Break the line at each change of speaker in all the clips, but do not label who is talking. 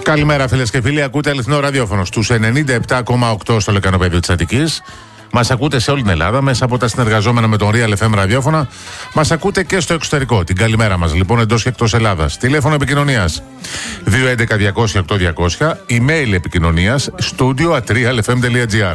Καλημέρα, φίλες και φίλοι. Ακούτε αληθινό ραδιόφωνο στους 97,8 στο λεκανοπέδιο της Αττικής. Μας ακούτε σε όλη την Ελλάδα μέσα από τα συνεργαζόμενα με τον Real FM ραδιόφωνα. Μας ακούτε και στο εξωτερικό. Την καλημέρα μας λοιπόν εντός και εκτός Ελλάδας. Τηλέφωνο επικοινωνίας 211-200-8200. Email επικοινωνίας studio@realfm.gr.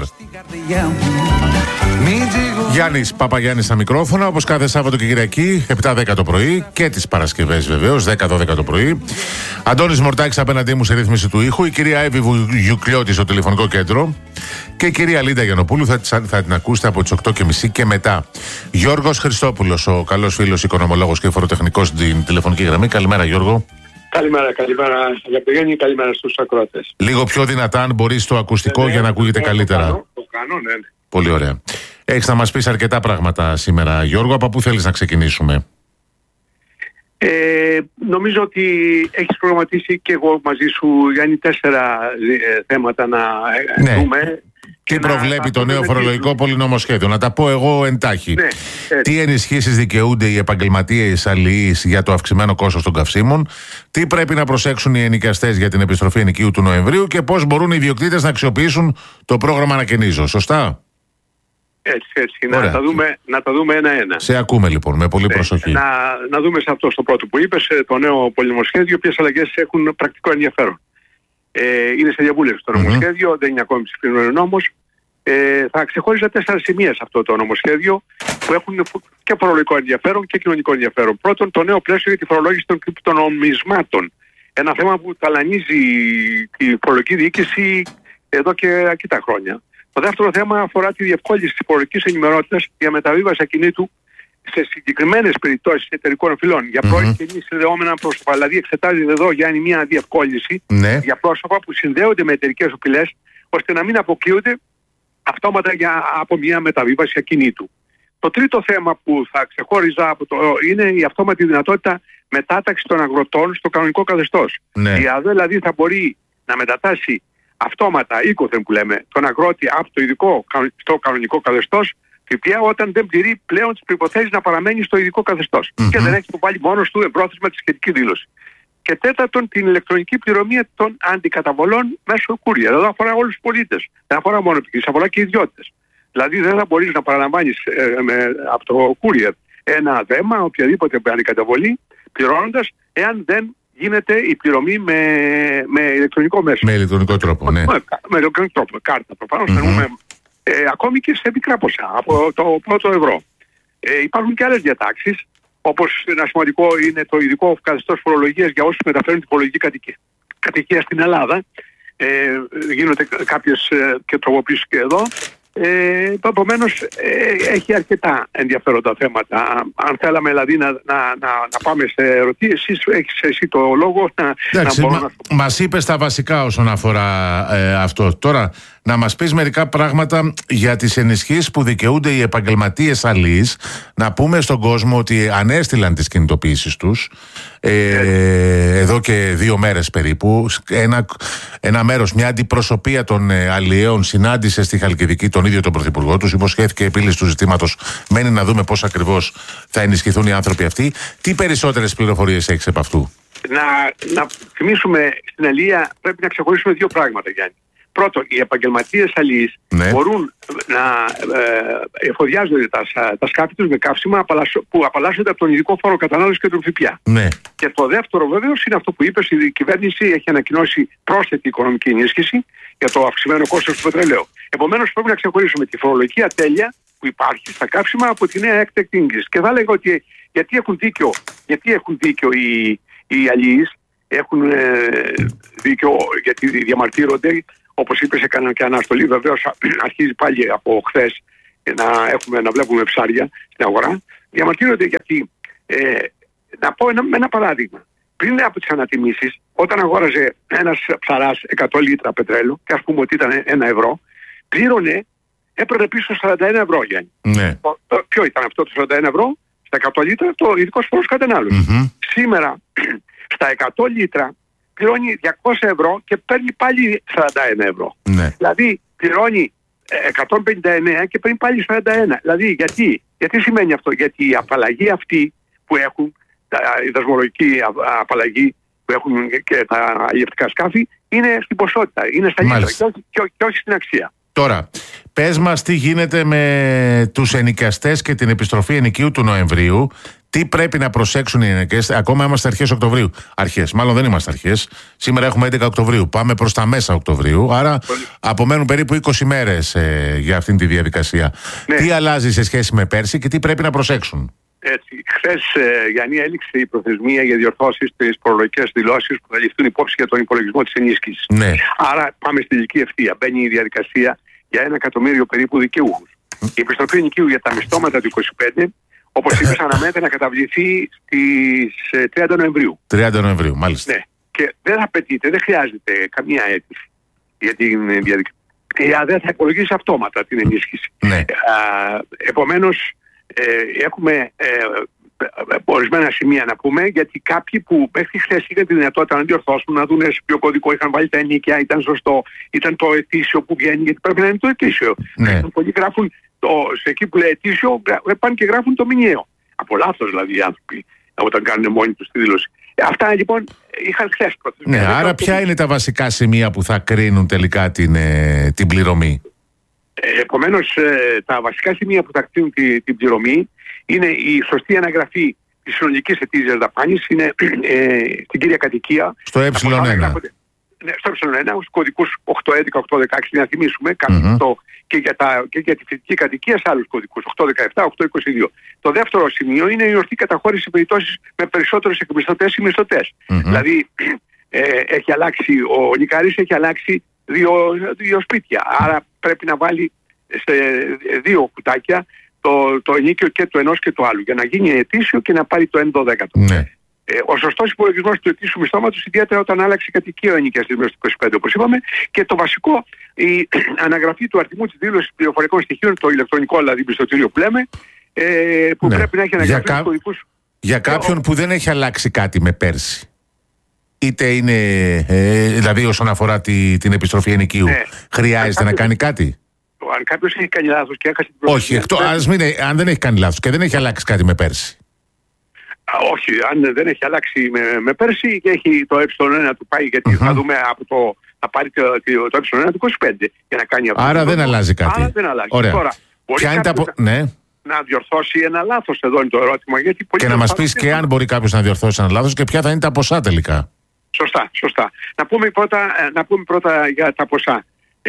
Γιάννης Παπαγιάννης στα μικρόφωνα, όπως κάθε Σάββατο και Κυριακή, 7-10 το πρωί και τις Παρασκευές βεβαίως, 10-12 το πρωί. Αντώνης Μορτάκης απέναντί μου σε ρύθμιση του ήχου, η κυρία Εύη Γιουκλιώτη στο τηλεφωνικό κέντρο και η κυρία Λίντα Γιαννοπούλου θα την ακούσετε από τις 8.30 και μετά. Γιώργος Χριστόπουλος, ο καλός φίλος οικονομολόγος και φοροτεχνικός στην τηλεφωνική γραμμή. Καλημέρα, Γιώργο.
Καλημέρα Γιάννη, καλημέρα στους ακροατές.
Λίγο πιο δυνατά, αν μπορείς, το ακουστικό για να ακούγεται καλύτερα.
Το κάνω, ναι.
Πολύ ωραία. Έχεις να μας πεις αρκετά πράγματα σήμερα, Γιώργο. Από πού θέλεις να ξεκινήσουμε?
Νομίζω ότι έχεις προγραμματίσει και εγώ μαζί σου, Γιάννη, 4 θέματα να δούμε.
Τι προβλέπει το νέο φορολογικό πολυνομοσχέδιο? Να τα πω εγώ εντάχει.
Ναι,
τι ενισχύσεις δικαιούνται οι επαγγελματίες αλληλείς για το αυξημένο κόστος των καυσίμων, τι πρέπει να προσέξουν οι ενοικιαστές για την επιστροφή ενοικίου του Νοεμβρίου και πώς μπορούν οι ιδιοκτήτες να αξιοποιήσουν το πρόγραμμα Ανακαινίζω. Σωστά?
Έτσι. Να τα δούμε ένα-ένα.
Σε ακούμε λοιπόν με πολύ προσοχή.
Να δούμε σε αυτό στο πρώτο που είπες, το νέο πολυνομοσχέδιο, ποιες αλλαγές έχουν πρακτικό ενδιαφέρον. Είναι σε διαβούλευση το νομοσχέδιο, δεν είναι ακόμη ψηφισμένο νόμος. Θα ξεχώριζα 4 σημεία σε αυτό το νομοσχέδιο που έχουν και φορολογικό ενδιαφέρον και κοινωνικό ενδιαφέρον. Πρώτον, το νέο πλαίσιο για τη φορολόγηση των κρυπτονομισμάτων. Ένα θέμα που ταλανίζει η φορολογική διοίκηση εδώ και αρκετά χρόνια. Το δεύτερο θέμα αφορά τη διευκόλυνση της φορολογικής ενημερότητας για μεταβίβαση ακινήτου σε συγκεκριμένες περιπτώσεις εταιρικών οφειλών για πρώην και μη συνδεόμενα πρόσωπα. Δηλαδή, εξετάζεται εδώ, Γιάννη, μια διευκόλυνση για πρόσωπα που συνδέονται με εταιρικές οφειλές, ώστε να μην αποκλείονται αυτόματα από μια μεταβίβαση ακινήτου. Το τρίτο θέμα που θα ξεχώριζα είναι η αυτόματη δυνατότητα μετάταξη των αγροτών στο κανονικό καθεστώς. Η ΑΔΕ δηλαδή θα μπορεί να μετατάσει αυτόματα, οίκωθεν που λέμε, τον αγρότη από το ειδικό στο κανονικό καθεστώς, ΦΠΑ όταν δεν πληρεί πλέον τις προϋποθέσεις να παραμένει στο ειδικό καθεστώς και δεν έχει υποβάλει μόνος του εμπρόθεσμα τη σχετική δήλωση. Και τέταρτον, την ηλεκτρονική πληρωμή των αντικαταβολών μέσω courier. Εδώ αφορά όλους τους πολίτες. Δεν αφορά μόνο επιχειρήσεις, αφορά και ιδιώτες. Δηλαδή δεν θα μπορείς να παραλαμβάνεις από το courier ένα δέμα, οποιαδήποτε αντικαταβολή, πληρώνοντας, εάν δεν γίνεται η πληρωμή με ηλεκτρονικό μέσο.
Με ηλεκτρονικό τρόπο, ναι.
Με ηλεκτρονικό τρόπο. Κάρτα προφανώς. Ακόμη και σε μικρά ποσά, από το πρώτο ευρώ. Υπάρχουν και άλλες διατάξεις, όπως ένα σημαντικό είναι το ειδικό καθεστώς φορολογίας για όσους μεταφέρουν την φορολογική κατοικία στην Ελλάδα. Γίνονται κάποιες και τροποποιήσεις και εδώ. Επομένως έχει αρκετά ενδιαφέροντα θέματα. Αν θέλαμε δηλαδή να πάμε σε ερωτήσεις, έχεις εσύ το λόγο να μπορώ να...
Μας είπες τα βασικά όσον αφορά αυτό. Τώρα να μας πεις μερικά πράγματα για τις ενισχύσεις που δικαιούνται οι επαγγελματίες αλληλείς. Να πούμε στον κόσμο ότι ανέστηλαν τις κινητοποιήσεις τους εδώ και 2 μέρες περίπου. Ένα μέρος, μια αντιπροσωπεία των αλλιέων συνάντησε στη Χαλκιδική τον ίδιο τον Πρωθυπουργό τους. Υποσχέθηκε επίλυση του ζητήματος. Μένει να δούμε πώς ακριβώς θα ενισχυθούν οι άνθρωποι αυτοί. Τι περισσότερες πληροφορίες έχεις από αυτού?
Να θυμίσουμε, στην αλληλεία πρέπει να ξεχωρίσουμε 2 πράγματα, Γιάννη. Πρώτον, οι επαγγελματίες αλληλείς μπορούν να εφοδιάζονται τα σκάφη τους με καύσιμα που απαλλάσσονται από τον ειδικό φόρο κατανάλωσης και τον ΦΠΑ. Και το δεύτερο βέβαιος είναι αυτό που είπες, η κυβέρνηση έχει ανακοινώσει πρόσθετη οικονομική ενίσχυση για το αυξημένο κόστος του πετρελαίου. Επομένως πρέπει να ξεχωρίσουμε τη φορολογική ατέλεια που υπάρχει στα καύσιμα από τη νέα έκτακτη εγγύηση. Και θα λέγω ότι γιατί έχουν δίκιο οι αλληλείς, έχουν δίκιο γιατί διαμαρτύρονται. Όπως είπες, έκαναν και αναστολή. Βεβαίως αρχίζει πάλι από χθες να βλέπουμε ψάρια στην αγορά. Διαμαρτύρονται γιατί, να πω ένα παράδειγμα. Πριν από τις ανατιμήσεις, όταν αγόραζε ένας ψαράς 100 λίτρα πετρέλαιο, και ας πούμε ότι ήταν 1 ευρώ, έπαιρνε πίσω 41 ευρώ, Γιάννη. Ποιο ήταν αυτό το 41 ευρώ? Στα 100 λίτρα το ειδικός φόρος κατανάλωσης. Σήμερα, στα 100 λίτρα, πληρώνει 200 ευρώ και παίρνει πάλι 41 ευρώ. Δηλαδή πληρώνει 159 και παίρνει πάλι 41. Δηλαδή γιατί σημαίνει αυτό? Γιατί η απαλλαγή αυτή που έχουν, η δασμολογική απαλλαγή που έχουν και τα αλλιευτικά σκάφη είναι στην ποσότητα, είναι στα λίτρα και όχι στην αξία.
Τώρα, πες μας τι γίνεται με τους ενοικιαστές και την επιστροφή ενοικίου του Νοεμβρίου. Τι πρέπει να προσέξουν οι ενοικιαστές? Ακόμα είμαστε αρχές Οκτωβρίου. Μάλλον δεν είμαστε αρχές. Σήμερα έχουμε 11 Οκτωβρίου. Πάμε προς τα μέσα Οκτωβρίου. Άρα απομένουν περίπου 20 μέρες για αυτήν τη διαδικασία. Ναι. Τι αλλάζει σε σχέση με πέρσι και τι πρέπει να προσέξουν?
Έτσι. Χθες, Γιάννη, έληξε η προθεσμία για διορθώσεις στις προλογικές δηλώσεις που θα ληφθούν υπόψη για τον υπολογισμό της ενίσχυσης.
Ναι.
Άρα πάμε στη τελική ευθεία. Μπαίνει η διαδικασία για 1 εκατομμύριο περίπου δικαιούχους. Η επιστροφή ενοικίου για τα μισθώματα του 25, όπως είπες, αναμένεται να καταβληθεί στις 30 Νοεμβρίου.
30 Νοεμβρίου, μάλιστα.
Ναι. Και δεν απαιτείται, δεν χρειάζεται καμία αίτηση για την διαδικασία. Δεν θα υπολογίσει αυτόματα την ενίσχυση.
Ναι.
Επομένως, έχουμε ορισμένα σημεία να πούμε, γιατί κάποιοι που μέχρι χθες είχαν τη δυνατότητα να διορθώσουν, να δουν σε ποιο κωδικό είχαν βάλει τα ενίκια, ήταν σωστό, ήταν το ετήσιο που βγαίνει, γιατί πρέπει να είναι το ετήσιο.
Ναι.
Πολλοί γράφουν σε εκεί που λέει ετήσιο, πάνε και γράφουν το μηνιαίο. Από λάθος δηλαδή οι άνθρωποι όταν κάνουν μόνοι τους τη δήλωση. Αυτά λοιπόν είχαν χθες προθεσμία.
Ναι, άρα ποια είναι τα βασικά σημεία που θα κρίνουν τελικά την πληρωμή?
Επομένως, τα βασικά σημεία που θα κρίνουν την πληρωμή είναι η σωστή αναγραφή της συνολικής ετήσιας δαπάνης, είναι στην κύρια κατοικία.
Στο Ε1.
Ναι, στο Ε1, στους κωδικούς 811, 816, να θυμίσουμε, και για τη φοιτητική κατοικία σε άλλους κωδικούς, 817, 822. Το δεύτερο σημείο είναι η ορθή καταχώρηση περιπτώσεις με περισσότερους εκμισθωτές ή μισθωτές. Δηλαδή, έχει αλλάξει, ο νοικαρής έχει αλλάξει δύο σπίτια. Άρα πρέπει να βάλει σε 2 κουτάκια το ενίκιο και του ενός και του άλλου, για να γίνει ετήσιο και να πάρει το 1/12.
Ναι.
Ο σωστός υπολογισμός του ετήσιου μισθώματος, ιδιαίτερα όταν άλλαξε κατοικία ο ενοικιαστής μέσα στο 25, όπως είπαμε, και το βασικό, η αναγραφή του αριθμού της δήλωσης πληροφορικών στοιχείων, το ηλεκτρονικό δηλαδή πιστωτήριο που λέμε, που πρέπει να έχει αναγραφεί στους κωδικούς.
Για κάποιον που δεν έχει αλλάξει κάτι με πέρσι, είτε είναι, δηλαδή όσον αφορά την επιστροφή ενοικίου, χρειάζεται να κάνει κάτι?
Αν κάποιος έχει κάνει λάθος και έχασε την προθεσμία.
Όχι, αν δεν έχει κάνει λάθος και δεν έχει αλλάξει κάτι με πέρσι.
Όχι, αν δεν έχει αλλάξει με πέρσι και έχει το ε1 του πάει, γιατί θα δούμε θα πάρει το ε1 του 25 για να κάνει αυτό.
Άρα δεν αλλάζει κάτι.
Άρα δεν αλλάζει.
Ωραία.
Τώρα, μπορεί να διορθώσει ένα λάθος, εδώ είναι το ερώτημα. Γιατί
και να μας πεις και αν μπορεί κάποιος να διορθώσει ένα λάθος και ποια θα είναι τα ποσά τελικά.
Σωστά. Να πούμε πρώτα για τα ποσά.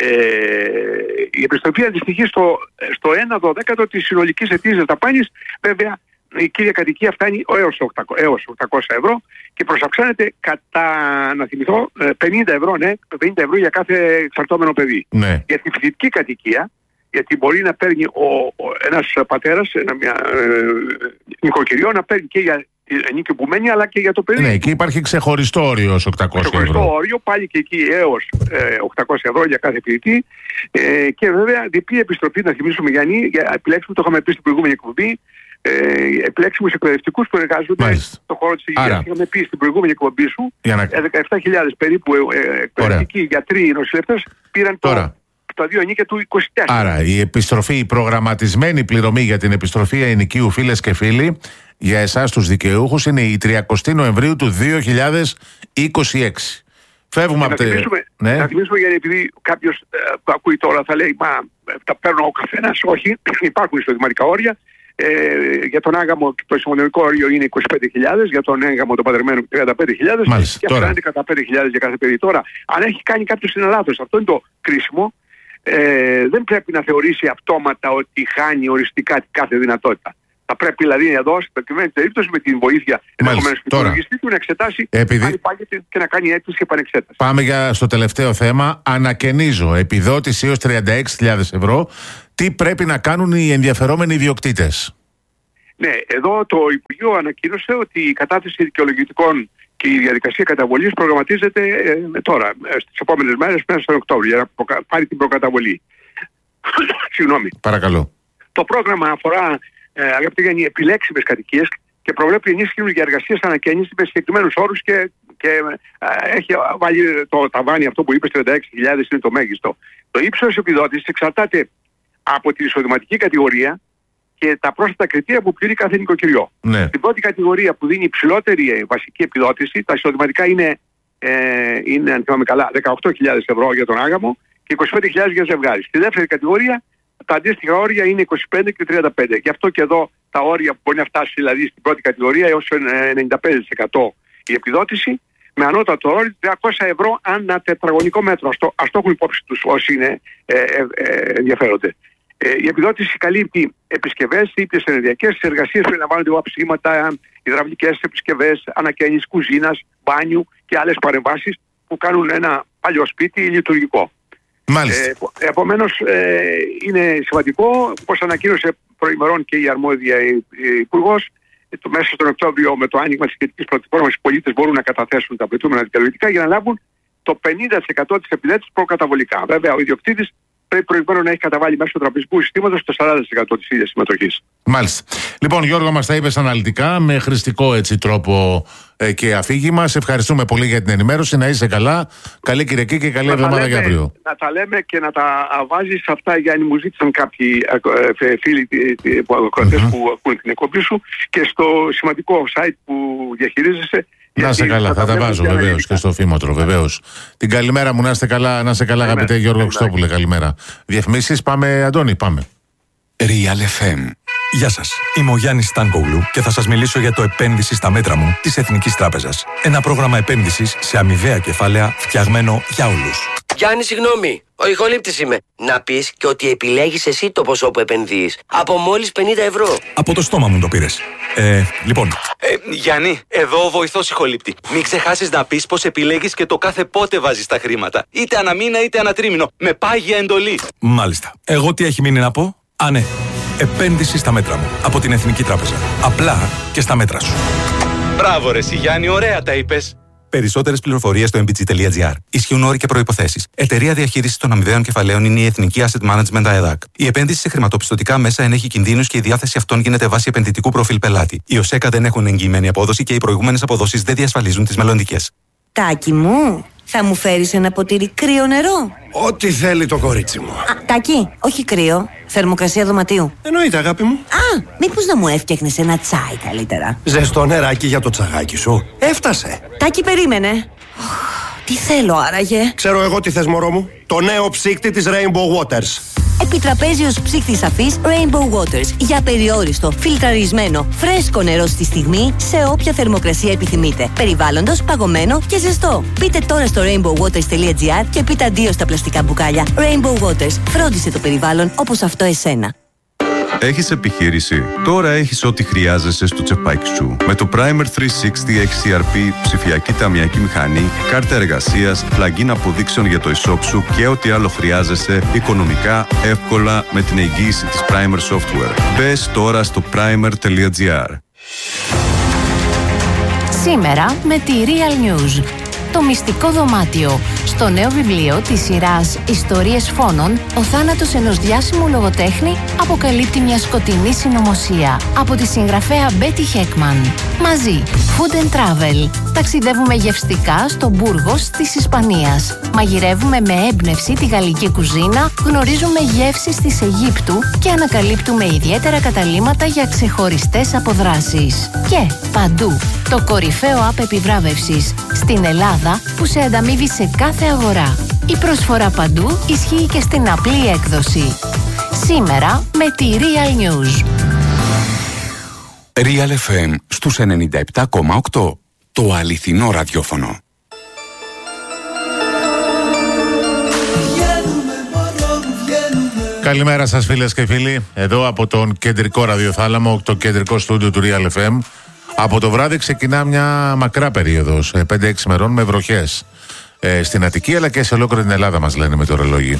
Η επιστροφή αντιστοιχεί στο 1/12 της συνολικής ετήσιας δαπάνης. Βέβαια, η κύρια κατοικία φτάνει έως 800 ευρώ και προσαυξάνεται κατά, να θυμηθώ, 50 ευρώ, 50 ευρώ για κάθε εξαρτώμενο παιδί.
Ναι.
Για τη φοιτητική κατοικία, γιατί μπορεί να παίρνει ένας πατέρας, μια νοικοκυριό, να παίρνει και για ενίκιο που μένει, αλλά και για το παιδί.
Ναι, εκεί υπάρχει ξεχωριστό όριο ως 800 ευρώ.
Ξεχωριστό όριο, πάλι και εκεί έως 800 ευρώ για κάθε φοιτητή. Και βέβαια, διπλή επιστροφή, να θυμίσουμε, Γιάννη, για επιλέξιμο, το είχαμε πει στην προηγούμενη εκπομπή, επιλέξιμους εκπαιδευτικούς που εργάζονται στον χώρο της υγείας. Είχαμε πει στην προηγούμενη εκπομπή σου, 17.000 περίπου εκπαιδευτικοί γιατροί νοσηλευτές πήραν τα 2 ενίκια του 24.
Άρα η επιστροφή, η προγραμματισμένη πληρωμή για την επιστροφή ενοικίου, φίλες και φίλοι, για εσάς τους δικαιούχους, είναι η 30 Νοεμβρίου του 2026. Φεύγουμε από
να θυμίσουμε, γιατί επειδή κάποιος που ακούει τώρα θα λέει, μα τα παίρνω ο καθένας. Όχι, υπάρχουν εισοδηματικά όρια. Για τον άγαμο το εισοδηματικό όριο είναι 25.000, για τον έγαμο το παντρεμένο 35.000 και αυξάνεται κατά 5.000 για κάθε παιδί. Τώρα, αν έχει κάνει κάποιος ένα λάθος, αυτό είναι το κρίσιμο, δεν πρέπει να θεωρήσει αυτόματα ότι χάνει οριστικά κάθε δυνατότητα. Θα πρέπει δηλαδή εδώ, στην προκειμένη περίπτωση, με την βοήθεια ενδεχομένως του υπολογιστή του, να εξετάσει αν υπάγεται και να κάνει αίτηση και επανεξέταση.
Πάμε στο τελευταίο θέμα. Ανακαινίζω επιδότηση έως 36.000 ευρώ. Τι πρέπει να κάνουν οι ενδιαφερόμενοι ιδιοκτήτες?
Ναι, εδώ το Υπουργείο ανακοίνωσε ότι η κατάθεση δικαιολογητικών και η διαδικασία καταβολής προγραμματίζεται τώρα, στις επόμενες μέρες, μέσα στον Οκτώβριο, για να πάρει την προκαταβολή. Συγγνώμη.
Παρακαλώ.
Το πρόγραμμα αφορά, αγαπητοί Γιάννη, επιλέξιμες κατοικίες και προβλέπει ενίσχυση για εργασίες ανακαίνιση με συγκεκριμένους όρους και έχει βάλει το ταβάνι αυτό που είπες, 36.000 είναι το μέγιστο. Το ύψος επιδότησης εξαρτάται από την εισοδηματική κατηγορία και τα πρόσθετα κριτήρια που πληρεί κάθε νοικοκυριό.
Ναι.
Στην πρώτη κατηγορία που δίνει υψηλότερη βασική επιδότηση, τα εισοδηματικά είναι αν θυμάμαι καλά, 18.000 ευρώ για τον άγαμο και 25.000 για ζευγάρι. Στη δεύτερη κατηγορία τα αντίστοιχα όρια είναι 25 και 35. Γι' αυτό και εδώ τα όρια που μπορεί να φτάσει δηλαδή στην πρώτη κατηγορία έως 95% η επιδότηση, με ανώτατο όριο 300 ευρώ ανά τετραγωνικό μέτρο. Ας το έχουν υπόψη τους όσοι είναι ενδιαφέρονται. Η επιδότηση καλύπτει επισκευές, ήπιες ενεργειακές, εργασίες που περιλαμβάνονται βαψίματα, υδραυλικές επισκευές, ανακαίνιση κουζίνας, μπάνιου και άλλες παρεμβάσεις που κάνουν ένα παλιό σπίτι λειτουργικό. Επομένως, είναι σημαντικό, όπως ανακοίνωσε προημερών και η αρμόδια υπουργός, μέσα στον Οκτώβριο με το άνοιγμα της σχετικής πλατφόρμας οι πολίτες μπορούν να καταθέσουν τα απαιτούμενα δικαιολογητικά για να λάβουν το 50% της επιδότησης προκαταβολικά. Βέβαια, ο ιδιοκτήτης πρέπει προηγουμένως να έχει καταβάλει μέσω του τραπεζικού συστήματος το 40% της ίδιας συμμετοχής.
Μάλιστα. Λοιπόν, Γιώργο, μας τα είπες αναλυτικά, με χρηστικό έτσι τρόπο και αφήγημα. Σε ευχαριστούμε πολύ για την ενημέρωση. Να είσαι καλά. Καλή Κυριακή και καλή εβδομάδα για αύριο. Να
τα λέμε και να τα βάζεις αυτά, Γιάννη, μου ζήτησαν κάποιοι φίλοι ακροατές που ακούν την εκπομπή σου και στο σημαντικό site που διαχειρίζεσαι.
Να είστε καλά, θα τα βάζω βεβαίως και στο φήμοτρο, βεβαίως. Την καλημέρα μου, να είστε καλά, αγαπητέ Γιώργο Χριστόπουλε, καλημέρα. Διαφημίσεις, πάμε, Αντώνη, πάμε.
Real FM. Γεια σας, είμαι ο Γιάννης Στάνκογλου και θα σας μιλήσω για το επένδυση στα μέτρα μου της Εθνικής Τράπεζας. Ένα πρόγραμμα επένδυσης σε αμοιβαία κεφάλαια φτιαγμένο για όλους.
Γιάννη, συγγνώμη, ο ηχολήπτης είμαι. Να πεις και ότι επιλέγεις εσύ το ποσό που επενδύεις. Από μόλις 50 ευρώ.
Από το στόμα μου το πήρες. Λοιπόν.
Γιάννη, εδώ ο βοηθός ηχολήπτη. Μην ξεχάσεις να πεις πως επιλέγεις και το κάθε πότε βάζεις τα χρήματα. Είτε αναμήνα είτε ανατρίμηνο. Με πάγια εντολή.
Μάλιστα. Εγώ τι έχει μείνει να πω? Ναι. Επένδυση στα μέτρα μου. Από την Εθνική Τράπεζα. Απλά και στα μέτρα σου.
Μπράβο ρε εσύ, Γιάννη, ωραία τα είπες.
Περισσότερες πληροφορίες στο mbg.gr. Ισχύουν όροι και προϋποθέσεις. Εταιρεία διαχείρισης των αμοιβαίων κεφαλαίων είναι η Εθνική Asset Management ΑΕΔΑΚ. Η επένδυση σε χρηματοπιστωτικά μέσα ενέχει κινδύνους και η διάθεση αυτών γίνεται βάσει επενδυτικού προφίλ πελάτη. Οι ΟΣΕΚΑ δεν έχουν εγγυημένη απόδοση και οι προηγούμενες αποδόσεις δεν διασφαλίζουν τις μελλοντικές.
Τάκη μου, θα μου φέρεις ένα ποτήρι κρύο νερό?
Ό,τι θέλει το κορίτσι μου.
Τάκη, όχι κρύο. Θερμοκρασία δωματίου.
Εννοείται, αγάπη μου.
Μήπως να μου έφτιαχνες ένα τσάι καλύτερα?
Ζεστό νεράκι για το τσαγάκι σου. Έφτασε.
Τάκη, περίμενε. Τι θέλω άραγε?
Ξέρω εγώ τι θες, μωρό μου. Το νέο ψύκτη της Rainbow Waters.
Επιτραπέζιος ψύκτης αφής Rainbow Waters. Για περιόριστο, φιλτραρισμένο, φρέσκο νερό στη στιγμή, σε όποια θερμοκρασία επιθυμείτε. Περιβάλλοντος, παγωμένο και ζεστό. Μπείτε τώρα στο rainbowwaters.gr και πείτε αντίο στα πλαστικά μπουκάλια. Rainbow Waters. Φρόντισε το περιβάλλον όπως αυτό εσένα.
Έχεις επιχείρηση? Τώρα έχεις ό,τι χρειάζεσαι στο τσεπάκι σου. Με το Primer 360 XCRP, ψηφιακή ταμιακή μηχανή, κάρτα εργασίας, plugin αποδείξεων για το e-shop σου και ό,τι άλλο χρειάζεσαι οικονομικά, εύκολα με την εγγύηση της Primer Software. Μπες τώρα στο primer.gr.
Σήμερα με τη Real News. Το μυστικό δωμάτιο. Στο νέο βιβλίο της σειράς «Ιστορίες φόνων», ο θάνατος ενός διάσημου λογοτέχνη αποκαλύπτει μια σκοτεινή συνωμοσία. Από τη συγγραφέα Μπέτι Χέκμαν. Μαζί, Food and Travel. Ταξιδεύουμε γευστικά στο Μπούργος της Ισπανίας. Μαγειρεύουμε με έμπνευση τη γαλλική κουζίνα, γνωρίζουμε γεύσεις της Αιγύπτου και ανακαλύπτουμε ιδιαίτερα καταλύματα για ξεχωριστές αποδράσεις. Και παντού, το κορυφαίο app επιβράβευσης στην Ελλάδα που σε ανταμείβει σε κάθε αγορά. Η προσφορά παντού ισχύει και στην απλή έκδοση. Σήμερα με τη Real News.
Real FM στους 97,8. Το αληθινό ραδιόφωνο.
Καλημέρα σας φίλες και φίλοι. Εδώ από τον κεντρικό ραδιοθάλαμο, το κεντρικό στούντιο του Real FM. Από το βράδυ ξεκινά μια μακρά περίοδος, 5-6 μερών με βροχές. Στην Αττική αλλά και σε ολόκληρη την Ελλάδα μας λένε μετεωρολόγοι.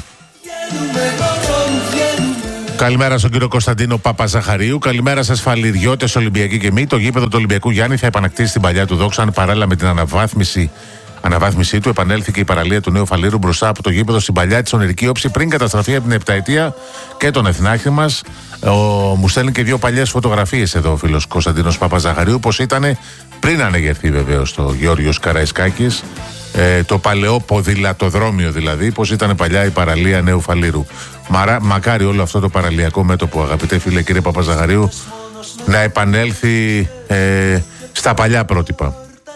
Καλημέρα στον κύριο Κωνσταντίνο Παπαζαχαρίου. Καλημέρα σας φαλιριώτες Ολυμπιακοί και μη. Το γήπεδο του Ολυμπιακού Γιάννη θα επανακτήσει την παλιά του δόξα. Αν παράλληλα με την αναβάθμισή του επανέλθει και η παραλία του νέου Φαλήρου μπροστά από το γήπεδο στην παλιά της ονειρική όψη πριν καταστραφεί από την επταετία και τον εθνάρχη μας. Μου στέλνει και δύο παλιές φωτογραφίες εδώ ο φίλος Κωνσταντίνος Παπαζαχαρίου, πως ήταν πριν ανεγερθεί βεβαίως το Γεώργιος Καραϊσκάκης. το παλαιό ποδηλατοδρόμιο δηλαδή, πως ήταν παλιά η παραλία Νέου Φαλήρου. Μακάρι όλο αυτό το παραλιακό μέτωπο, αγαπητέ φίλε κύριε Παπαζαγαρίου, να επανέλθει στα παλιά πρότυπα.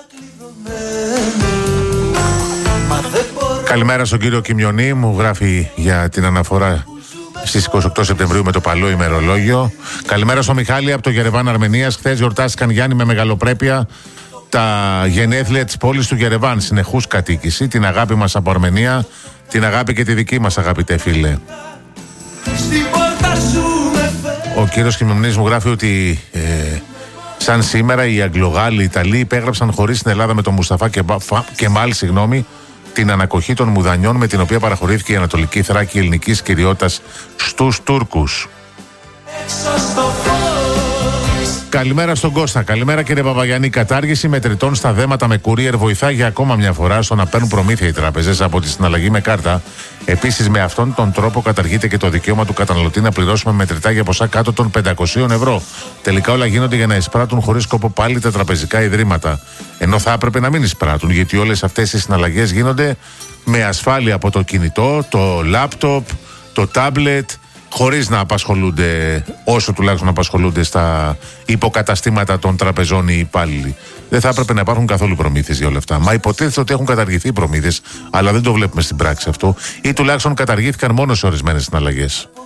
Καλημέρα στον κύριο Κιμιονή, μου γράφει για την αναφορά στις 28 Σεπτεμβρίου με το παλαιό ημερολόγιο. Καλημέρα στον Μιχάλη από το Γερεβάν Αρμενίας. Χθες γιορτάστηκαν, Γιάννη, με μεγαλοπρέπεια τα γενέθλια της πόλης του Γερεβάν. Συνεχούς κατοίκηση, την αγάπη μας από Αρμενία, την αγάπη και τη δική μας, αγαπητέ φίλε. Ο κύριος Κιμιονής μου γράφει ότι σαν σήμερα οι Αγγλογάλοι Ιταλοί υπέγραψαν χωρίς την Ελλάδα με τον Μουσταφά Κεμάλ, την ανακοχή των Μουδανιών, με την οποία παραχωρήθηκε η Ανατολική Θράκη ελληνικής κυριότητας στους Τούρκους. Καλημέρα στον Κώστα. Καλημέρα κύριε Παπαγιάννη. Η κατάργηση μετρητών στα δέματα με courier βοηθά για ακόμα μια φορά στο να παίρνουν προμήθεια οι τράπεζες από τη συναλλαγή με κάρτα. Επίσης, με αυτόν τον τρόπο καταργείται και το δικαίωμα του καταναλωτή να πληρώσουμε μετρητά για ποσά κάτω των 500 ευρώ. Τελικά όλα γίνονται για να εισπράττουν χωρίς σκοπό πάλι τα τραπεζικά ιδρύματα. Ενώ θα έπρεπε να μην εισπράττουν, γιατί όλες αυτές οι συναλλαγές γίνονται με ασφάλεια από το κινητό, το λάπτοπ, το τάμπλετ, χωρίς να απασχολούνται, όσο τουλάχιστον απασχολούνται στα υποκαταστήματα των τραπεζών οι υπάλληλοι. Δεν θα έπρεπε να υπάρχουν καθόλου προμήθειες για όλα αυτά. Μα υποτίθεται ότι έχουν καταργηθεί προμήθειες, αλλά δεν το βλέπουμε στην πράξη αυτό, ή τουλάχιστον καταργήθηκαν μόνο σε ορισμένες συναλλαγές.